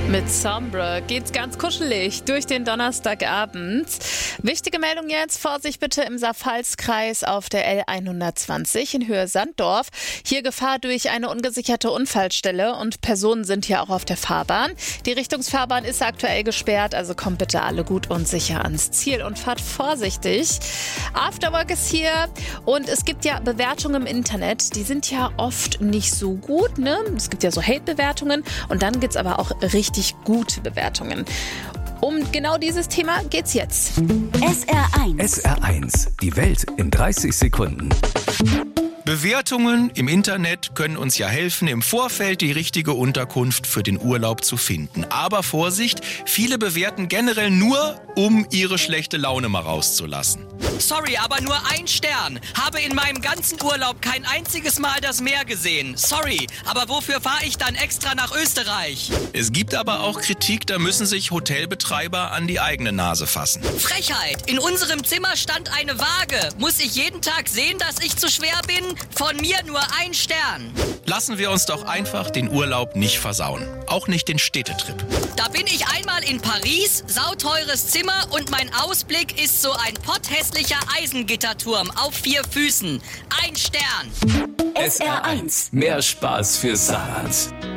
Mit Sombra geht's ganz kuschelig durch den Donnerstagabend. Wichtige Meldung jetzt, Vorsicht bitte im Saarpfalz-Kreis auf der L120 in Höhe Sanddorf. Hier Gefahr durch eine ungesicherte Unfallstelle und Personen sind hier auch auf der Fahrbahn. Die Richtungsfahrbahn ist aktuell gesperrt, also kommt bitte alle gut und sicher ans Ziel und fahrt vorsichtig. Afterwork ist hier und es gibt ja Bewertungen im Internet, die sind ja oft nicht so gut, ne? Es gibt ja so Hate-Bewertungen und dann gibt's aber auch richtig gute Bewertungen. Um genau dieses Thema geht's jetzt. SR1. SR1, die Welt in 30 Sekunden. Bewertungen im Internet können uns ja helfen, im Vorfeld die richtige Unterkunft für den Urlaub zu finden. Aber Vorsicht, viele bewerten generell nur, um ihre schlechte Laune mal rauszulassen. Sorry, aber nur 1 Stern. Habe in meinem ganzen Urlaub kein einziges Mal das Meer gesehen. Sorry, aber wofür fahre ich dann extra nach Österreich? Es gibt aber auch Kritik, da müssen sich Hotelbetreiber an die eigene Nase fassen. Frechheit! In unserem Zimmer stand eine Waage. Muss ich jeden Tag sehen, dass ich zu schwer bin? Von mir nur 1 Stern. Lassen wir uns doch einfach den Urlaub nicht versauen. Auch nicht den Städtetrip. Da bin ich einmal in Paris, sauteures Zimmer und mein Ausblick ist so ein potthässlicher Eisengitterturm auf 4 Füßen. 1 Stern. SR1, mehr Spaß für Saarland.